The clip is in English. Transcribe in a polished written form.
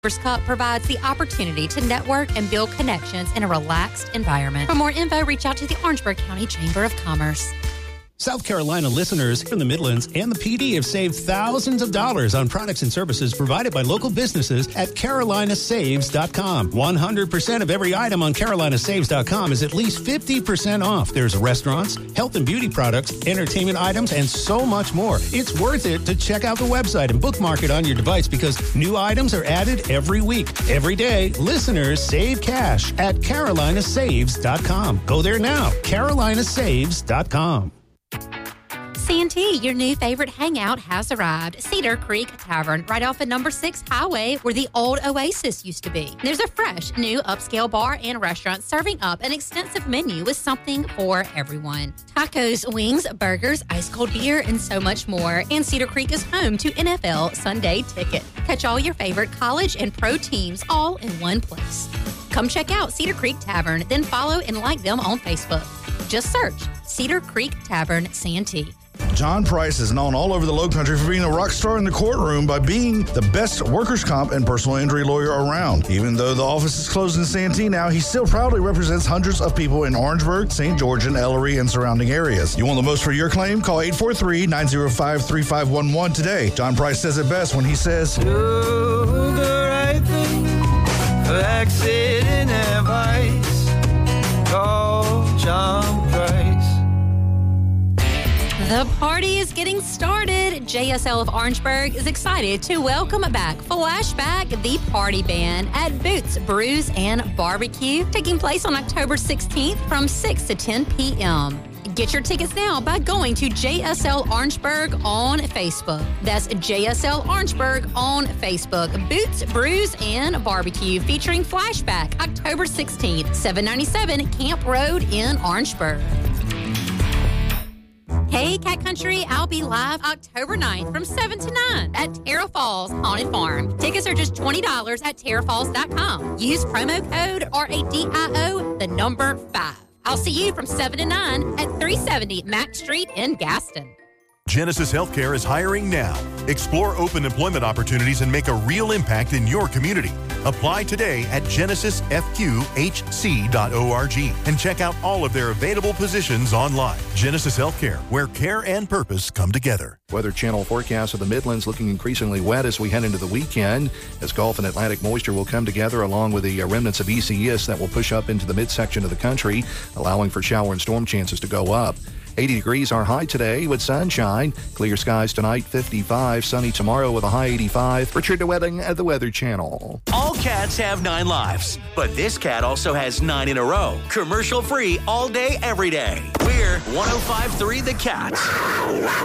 Cup provides the opportunity to network and build connections in a relaxed environment. For more info, reach out to the Orangeburg County Chamber of Commerce. South Carolina listeners in the Midlands and the PD have saved thousands of dollars on products and services provided by local businesses at carolinasaves.com. 100% of every item on carolinasaves.com is at least 50% off. There's restaurants, health and beauty products, entertainment items, and so much more. It's worth it to check out the website and bookmark it on your device because new items are added every week. Every day, listeners save cash at carolinasaves.com. Go there now, carolinasaves.com. Santee, your new favorite hangout, has arrived. Cedar Creek Tavern, right off of number 6 Highway, where the old Oasis used to be. There's a fresh, new upscale bar and restaurant serving up an extensive menu with something for everyone. Tacos, wings, burgers, ice-cold beer, and so much more. And Cedar Creek is home to NFL Sunday Ticket. Catch all your favorite college and pro teams all in one place. Come check out Cedar Creek Tavern, then follow and like them on Facebook. Just search Cedar Creek Tavern, Santee. John Price is known all over the Lowcountry for being a rock star in the courtroom by being the best workers' comp and personal injury lawyer around. Even though the office is closed in Santee now, he still proudly represents hundreds of people in Orangeburg, St. George, and Ellery and surrounding areas. You want the most for your claim? Call 843-905-3511 today. John Price says it best when he says, Do the right thing for accident advice. Call John Price. The party is getting started. JSL of Orangeburg is excited to welcome back Flashback, the party band, at Boots, Brews, and Barbecue, taking place on October 16th from 6 to 10 p.m. Get your tickets now by going to JSL Orangeburg on Facebook. That's JSL Orangeburg on Facebook. Boots, Brews, and Barbecue featuring Flashback, October 16th, 797 Camp Road in Orangeburg. Hey, Cat Country, I'll be live October 9th from 7 to 9 at Terra Falls Haunted Farm. Tickets are just $20 at terrafalls.com. Use promo code RADIO, the number 5. I'll see you from 7 to 9 at 370 Mack Street in Gaston. Genesis Healthcare is hiring now. Explore open employment opportunities and make a real impact in your community. Apply today at genesisfqhc.org and check out all of their available positions online. Genesis Healthcare, where care and purpose come together. Weather Channel forecast of the Midlands looking increasingly wet as we head into the weekend, as Gulf and Atlantic moisture will come together along with the remnants of ECS that will push up into the midsection of the country, allowing for shower and storm chances to go up. 80 degrees our high today with sunshine. Clear skies tonight, 55. Sunny tomorrow with a high 85. Richard DeWedding at the Weather Channel. All cats have 9 lives, but this cat also has 9 in a row. Commercial free all day, every day. We're 105.3 The Cat.